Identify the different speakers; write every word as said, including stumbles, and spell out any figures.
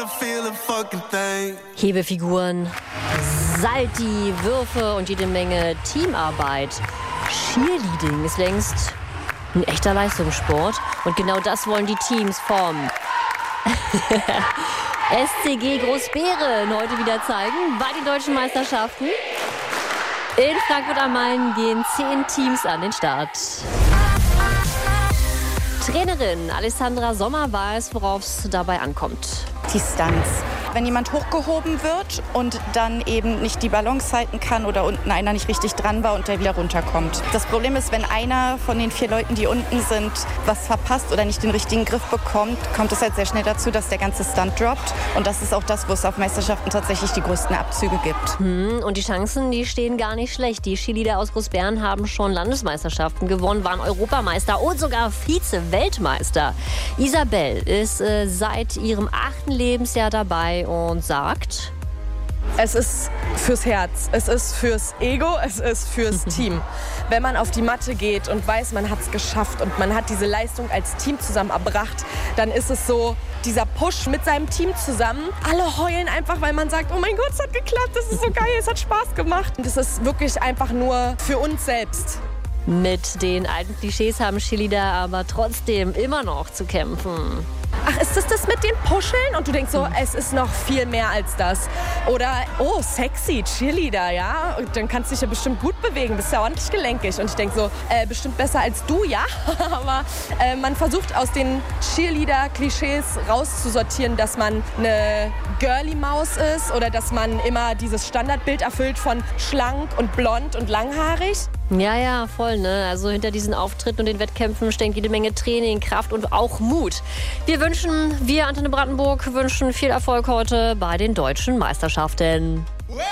Speaker 1: Hebefiguren, Salti, Würfe und jede Menge Teamarbeit. Cheerleading ist längst ein echter Leistungssport. Und genau das wollen die Teams vom S C G Großbeeren heute wieder zeigen bei den deutschen Meisterschaften. In Frankfurt am Main gehen zehn Teams an den Start. Trainerin Alessandra Sommer weiß, worauf es dabei ankommt.
Speaker 2: Die Stunts. Wenn jemand hochgehoben wird und dann eben nicht die Balance halten kann oder unten einer nicht richtig dran war und der wieder runterkommt. Das Problem ist, wenn einer von den vier Leuten, die unten sind, was verpasst oder nicht den richtigen Griff bekommt, kommt es halt sehr schnell dazu, dass der ganze Stunt droppt. Und das ist auch das, wo es auf Meisterschaften tatsächlich die größten Abzüge gibt.
Speaker 1: Hm, und die Chancen, die stehen gar nicht schlecht. Die Cheerleader aus Großbeeren haben schon Landesmeisterschaften gewonnen, waren Europameister und sogar Vize-Weltmeister. Isabel ist äh, seit ihrem achten Lebensjahr dabei und sagt:
Speaker 3: Es ist fürs Herz, es ist fürs Ego, es ist fürs Team. Wenn man auf die Matte geht und weiß, man hat es geschafft und man hat diese Leistung als Team zusammen erbracht, dann ist es so dieser Push mit seinem Team zusammen. Alle heulen einfach, weil man sagt, oh mein Gott, es hat geklappt, das ist so geil, es hat Spaß gemacht. Und es ist wirklich einfach nur für uns selbst.
Speaker 1: Mit den alten Klischees haben Cheerleader aber trotzdem immer noch zu kämpfen.
Speaker 3: Ach, ist das das mit den Puscheln? Und du denkst so, es ist noch viel mehr als das. Oder, oh, sexy, Cheerleader, ja? Und dann kannst du dich ja bestimmt gut bewegen, bist ja ordentlich gelenkig. Und ich denk so, äh, bestimmt besser als du, ja? Aber äh, man versucht aus den Cheerleader-Klischees rauszusortieren, dass man eine Girly-Maus ist oder dass man immer dieses Standardbild erfüllt von schlank und blond und langhaarig.
Speaker 1: Ja, ja, voll, ne? Also hinter diesen Auftritten und den Wettkämpfen steckt jede Menge Training, Kraft und auch Mut. Wir wünschen, wir Antenne Brandenburg wünschen viel Erfolg heute bei den deutschen Meisterschaften.